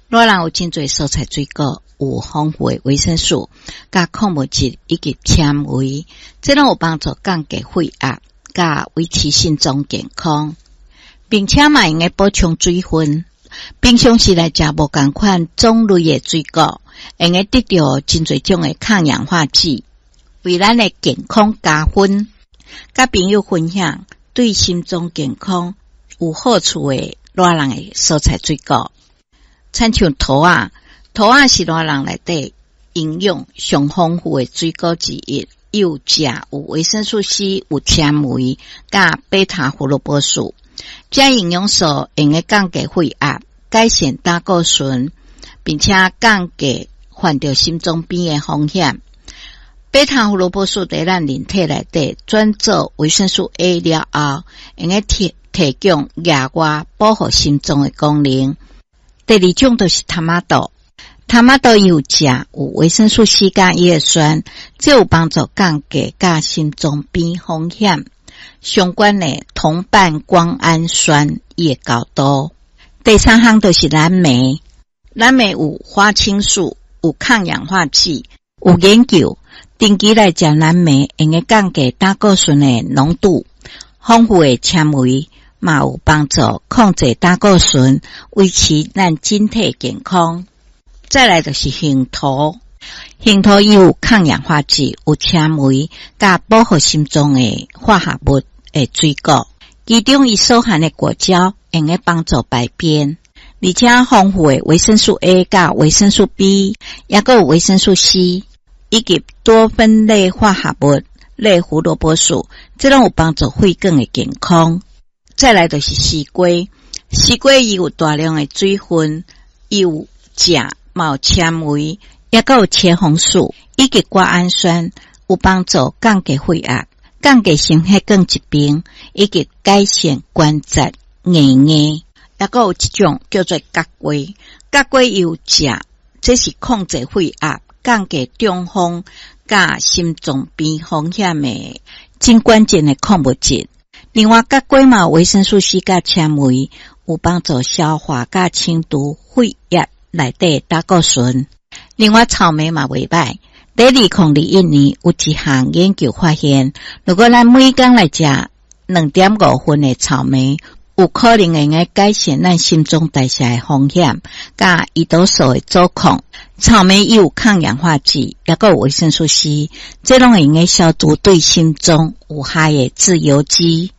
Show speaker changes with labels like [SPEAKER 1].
[SPEAKER 1] 热人有真侪蔬菜水果，有丰富的维生素、甲矿物质以及纤维，这拢有帮助降低血压、甲维持心脏健康，并且嘛用来补充水分。平常时来食无同款种类的水果，用来得到真侪种的抗氧化剂，为咱的健康加分。甲朋友分享对心脏健康有好处的热人的蔬菜水果，亲像桃仔。桃仔是热人内底营养上丰富的水果之一，有钾、有维生素 C、有纤维、甲贝塔胡萝卜素。这营养素用来降低血压、改善胆固醇，并且降低患着心脏病的风险。贝塔胡萝卜素在咱人体内底转做维生素 A 了后，用来提供额外保护心脏的功能。第二种就是tomato有钾、有维生素 C 加叶酸，这有帮助降低甲心脏病风险相关的同半胱氨酸的高度。第三项就是蓝莓有花青素，有抗氧化剂，有研究定期来食蓝莓用来降低胆固醇的浓度，丰富的纤维嘛有帮助控制胆固醇，维持咱整体健康。再来就是杏桃有抗氧化剂，有纤维，甲保护心脏的化合物的水果，其中伊所含的果胶用来帮助排便，而且丰富的维生素 A 甲维生素 B， 也有维生素 C 以及多酚类化合物类胡萝卜素，这拢有帮助血管的健康。再来就是西瓜伊有大量的水分，有钾、有纤维，也有茄红素以及瓜氨酸，有帮助降低血压、降低心血管疾病，以及改善关节硬，也有一种叫做角瓜有钾，这是控制血压、降低中风甲心脏病风险的真关键的矿物质。另外角瓜嘛有维生素 C 甲纤维，有帮助消化甲清除血液内底胆固醇。另外草莓嘛袂歹，在2021年有一项研究发现，如果咱每天来食 2.5 份的草莓，有可能会来改善咱心脏代谢的风险，甲胰岛素的阻抗。草莓有抗氧化剂，也有维生素 C， 这拢会用来消除对心脏有害的自由基。